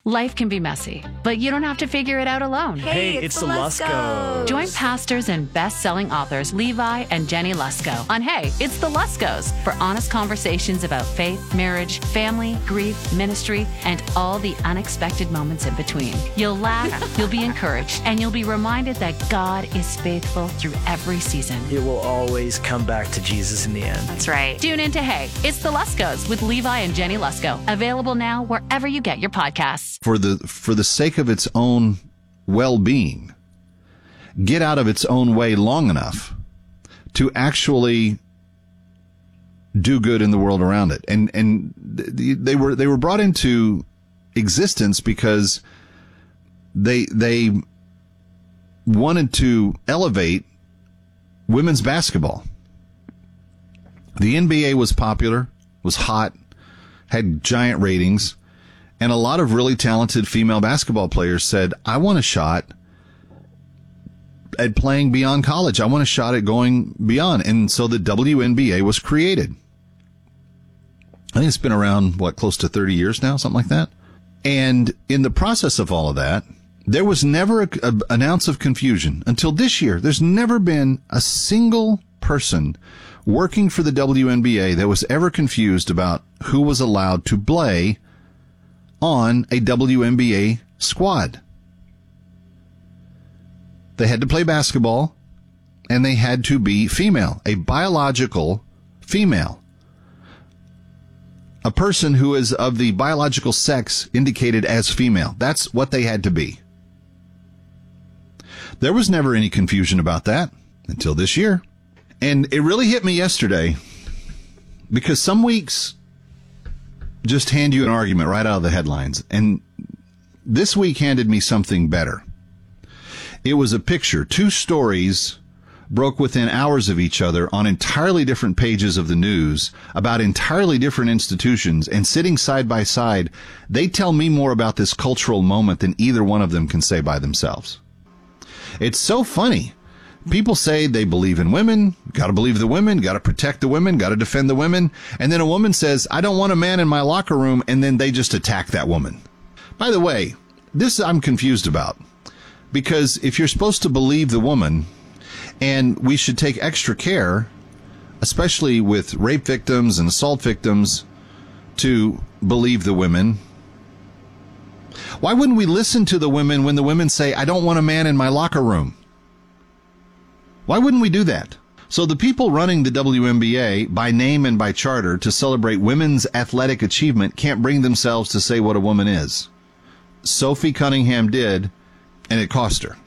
Life can be messy, but you don't have to figure it out alone. Hey, it's the Luskos. Join pastors and best-selling authors Levi and Jenny Lusko on Hey, It's the Luskos for honest conversations about faith, marriage, family, grief, ministry, and all the unexpected moments in between. You'll laugh, you'll be encouraged, and you'll be reminded that God is faithful through every season. It will always come back to Jesus in the end. That's right. Tune in to Hey, It's the Luskos with Levi and Jenny Lusko. Available now wherever you get your podcasts. For the sake of its own well-being, get out of its own way long enough to actually do good in the world around it. And they were brought into existence because they wanted to elevate women's basketball. The NBA was popular, was hot, had giant ratings. And a lot of really talented female basketball players said, I want a shot at playing beyond college. I want a shot at going beyond. And so the WNBA was created. I think it's been around, close to 30 years now, something like that. And in the process of all of that, there was never an ounce of confusion until this year. There's never been a single person working for the WNBA that was ever confused about who was allowed to play on a WNBA squad. They had to play basketball, and they had to be female, a biological female. A person who is of the biological sex indicated as female. That's what they had to be. There was never any confusion about that until this year. And it really hit me yesterday because some weeks just hand you an argument right out of the headlines. And this week handed me something better. It was a picture. Two stories broke within hours of each other on entirely different pages of the news about entirely different institutions, and sitting side by side, they tell me more about this cultural moment than either one of them can say by themselves. It's so funny. People say they believe in women, got to believe the women, got to protect the women, got to defend the women. And then a woman says, I don't want a man in my locker room. And then they just attack that woman. By the way, this I'm confused about, because if you're supposed to believe the woman, and we should take extra care, especially with rape victims and assault victims, to believe the women, why wouldn't we listen to the women when the women say, I don't want a man in my locker room? Why wouldn't we do that? So the people running the WNBA by name and by charter to celebrate women's athletic achievement can't bring themselves to say what a woman is. Sophie Cunningham did, and it cost her.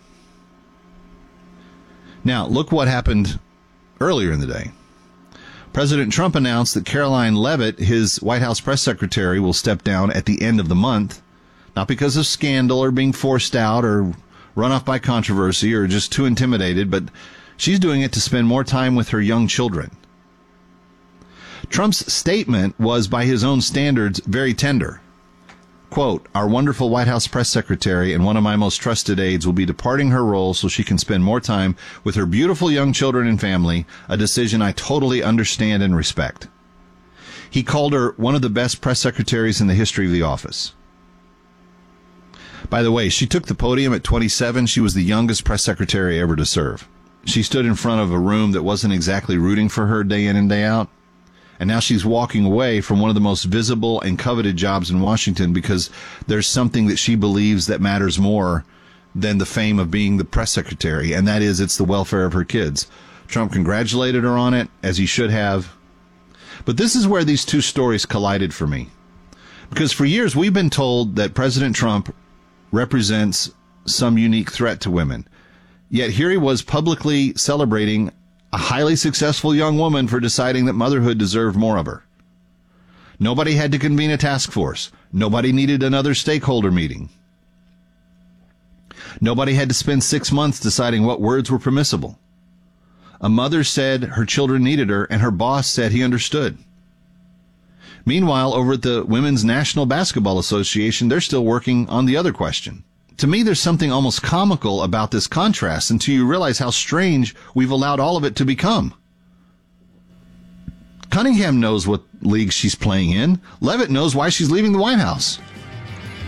Now, look what happened earlier in the day. President Trump announced that Caroline Leavitt, his White House press secretary, will step down at the end of the month, not because of scandal or being forced out or run off by controversy or just too intimidated, but she's doing it to spend more time with her young children. Trump's statement was, by his own standards, very tender. Quote, our wonderful White House press secretary and one of my most trusted aides will be departing her role so she can spend more time with her beautiful young children and family, a decision I totally understand and respect. He called her one of the best press secretaries in the history of the office. By the way, she took the podium at 27. She was the youngest press secretary ever to serve. She stood in front of a room that wasn't exactly rooting for her day in and day out. And now she's walking away from one of the most visible and coveted jobs in Washington because there's something that she believes that matters more than the fame of being the press secretary, and that is it's the welfare of her kids. Trump congratulated her on it, as he should have. But this is where these two stories collided for me. Because for years we've been told that President Trump represents some unique threat to women. Yet here he was publicly celebrating a highly successful young woman for deciding that motherhood deserved more of her. Nobody had to convene a task force. Nobody needed another stakeholder meeting. Nobody had to spend 6 months deciding what words were permissible. A mother said her children needed her, and her boss said he understood. Meanwhile, over at the Women's National Basketball Association, they're still working on the other question. To me, there's something almost comical about this contrast until you realize how strange we've allowed all of it to become. Cunningham knows what league she's playing in. Leavitt knows why she's leaving the White House.